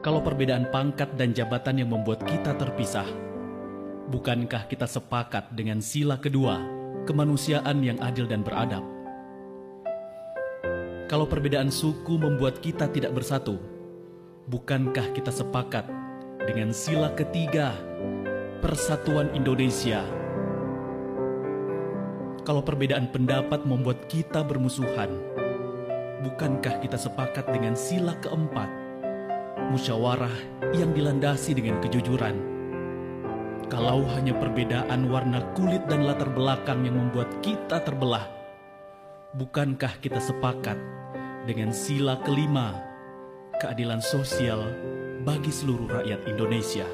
Kalau perbedaan pangkat dan jabatan yang membuat kita terpisah, bukankah kita sepakat dengan sila kedua, kemanusiaan yang adil dan beradab? Kalau perbedaan suku membuat kita tidak bersatu, bukankah kita sepakat dengan sila ketiga, persatuan Indonesia? Kalau perbedaan pendapat membuat kita bermusuhan, bukankah kita sepakat dengan sila keempat, musyawarah yang dilandasi dengan kejujuran? Kalau hanya perbedaan warna kulit dan latar belakang yang membuat kita terbelah, bukankah kita sepakat dengan sila kelima, keadilan sosial bagi seluruh rakyat Indonesia?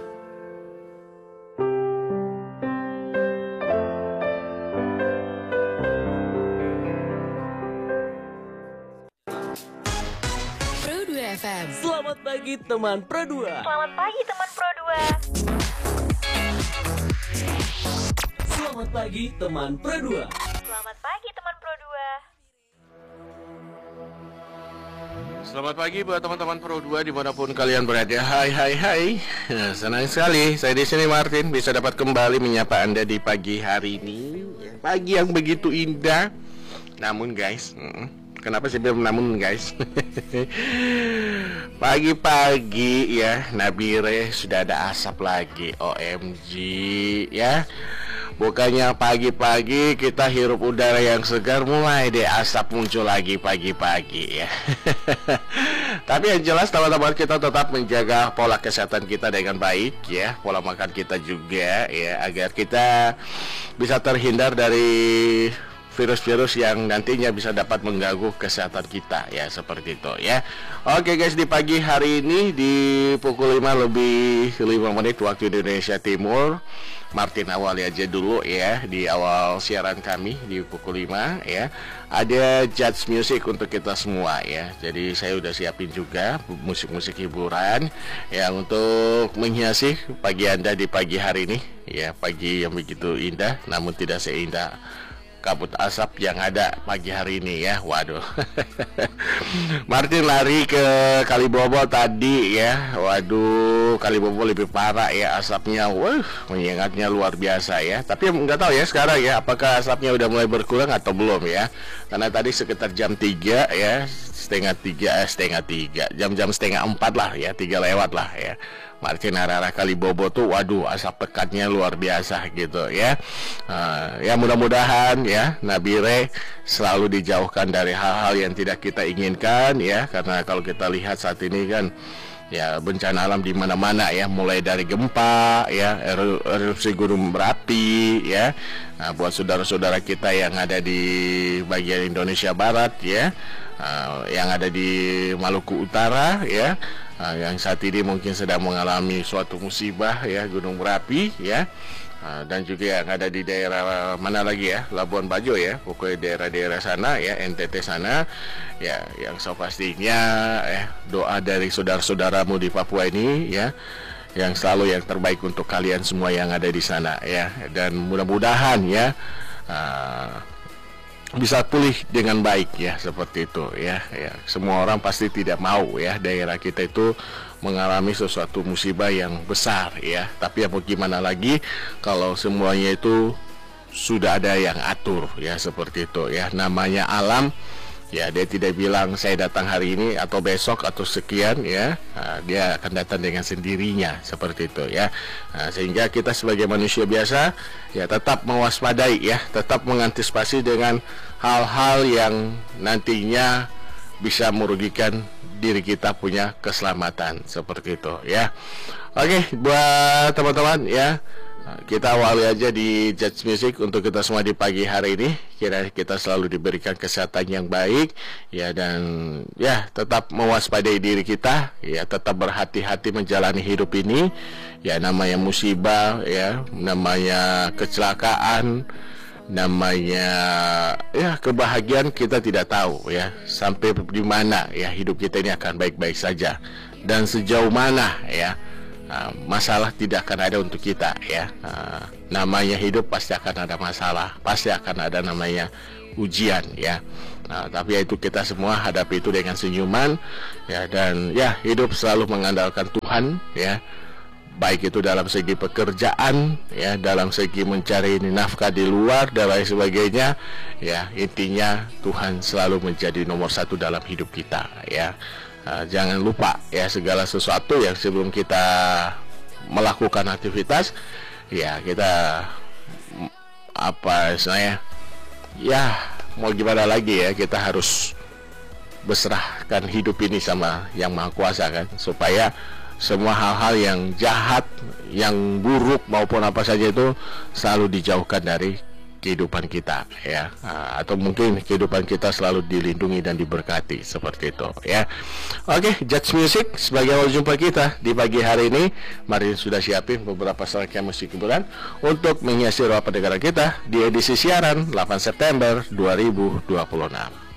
Selamat pagi teman Pro 2. Selamat pagi teman Pro 2. Selamat pagi teman Pro 2. Selamat pagi teman Pro 2. Selamat pagi buat teman-teman Pro 2 dimanapun kalian berada. Hai. Senang sekali saya di sini Martin bisa dapat kembali menyapa Anda di pagi hari ini. Pagi yang begitu indah. Namun guys, kenapa sih bilang namun guys? Pagi-pagi ya, Nabire sudah ada asap lagi. OMG ya. Bukannya pagi-pagi kita hirup udara yang segar, mulai deh asap muncul lagi pagi-pagi ya. Tapi yang jelas teman-teman, kita tetap menjaga pola kesehatan kita dengan baik ya, pola makan kita juga ya, agar kita bisa terhindar dari virus-virus yang nantinya bisa dapat mengganggu kesehatan kita ya, seperti itu ya. Oke guys, di pagi hari ini di pukul 5 lebih 5 menit waktu Indonesia Timur, Martin awali aja dulu ya di awal siaran kami di pukul 5 ya. Ada Jazz Music untuk kita semua ya. Jadi saya udah siapin juga musik-musik hiburan ya untuk menghiasi pagi Anda di pagi hari ini ya. Pagi yang begitu indah namun tidak seindah kabut asap yang ada pagi hari ini ya. Waduh. Martin lari ke Kalibobo tadi ya. Waduh, Kalibobo lebih parah ya asapnya. Wah, menyengatnya luar biasa ya. Tapi nggak tahu ya sekarang ya, apakah asapnya udah mulai berkurang atau belum ya. Karena tadi sekitar jam 3 ya, setengah 3, jam-jam setengah 4 lah ya, 3 lewat lah ya. Martin arah-arah Kalibobo tuh, waduh, asap pekatnya luar biasa gitu ya. Ya mudah-mudahan ya Nabire selalu dijauhkan dari hal-hal yang tidak kita inginkan ya, karena kalau kita lihat saat ini kan ya bencana alam di mana-mana ya, mulai dari gempa ya, erupsi gunung berapi ya. Nah, buat saudara-saudara kita yang ada di bagian Indonesia Barat ya, yang ada di Maluku Utara ya, yang saat ini mungkin sedang mengalami suatu musibah ya, gunung berapi ya. Dan juga yang ada di daerah mana lagi ya, Labuan Bajo ya, pokoknya daerah-daerah sana ya, NTT sana ya, yang so pastinya doa dari saudara-saudaramu di Papua ini ya, yang selalu yang terbaik untuk kalian semua yang ada di sana ya, dan mudah-mudahan ya bisa pulih dengan baik ya, seperti itu ya. Semua orang pasti tidak mau ya daerah kita itu mengalami sesuatu musibah yang besar ya. Tapi ya mau gimana lagi kalau semuanya itu sudah ada yang atur ya, seperti itu ya. Namanya alam ya, dia tidak bilang saya datang hari ini atau besok atau sekian ya. Dia akan datang dengan sendirinya, seperti itu ya. Sehingga kita sebagai manusia biasa ya tetap mewaspadai ya, tetap mengantisipasi dengan hal-hal yang nantinya bisa merugikan diri kita punya keselamatan, seperti itu ya. Oke, buat teman-teman ya, kita awali aja di Jazz Music untuk kita semua di pagi hari ini. Kira kita selalu diberikan kesehatan yang baik ya, dan ya tetap mewaspadai diri kita ya, tetap berhati-hati menjalani hidup ini ya. Namanya musibah ya, namanya kecelakaan, namanya ya kebahagiaan, kita tidak tahu ya sampai di mana ya hidup kita ini akan baik-baik saja, dan sejauh mana ya masalah tidak akan ada untuk kita ya. Namanya hidup pasti akan ada masalah, pasti akan ada namanya ujian ya. Nah, tapi itu kita semua hadapi itu dengan senyuman ya, dan ya hidup selalu mengandalkan Tuhan ya. Baik itu dalam segi pekerjaan ya, dalam segi mencari nafkah di luar dan lain sebagainya ya. Intinya Tuhan selalu menjadi nomor satu dalam hidup kita ya. Jangan lupa ya, segala sesuatu yang sebelum kita melakukan aktivitas ya, kita apa istilahnya ya, mau gimana lagi ya, kita harus berserahkan hidup ini sama Yang Maha Kuasa kan, supaya semua hal-hal yang jahat, yang buruk maupun apa saja itu selalu dijauhkan dari kehidupan kita ya. Atau mungkin kehidupan kita selalu dilindungi dan diberkati seperti itu ya. Oke, Judge Music sebagai awal jumpa kita di pagi hari ini. Mari sudah siapin beberapa serangkaian musik hiburan untuk menghiasi ruang pendengaran kita di edisi siaran 8 September 2026.